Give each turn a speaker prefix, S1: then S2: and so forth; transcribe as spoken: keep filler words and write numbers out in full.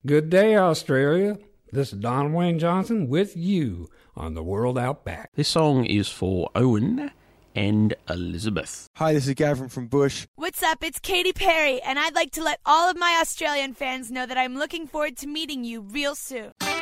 S1: Good day, Australia. This is Don Wayne Johnson with you on the World Out Back.
S2: This song is for Owen and Elizabeth.
S3: Hi, this is Gavin from Bush.
S4: What's up? It's Katy Perry, and I'd like to let all of my Australian fans know that I'm looking forward to meeting you real soon.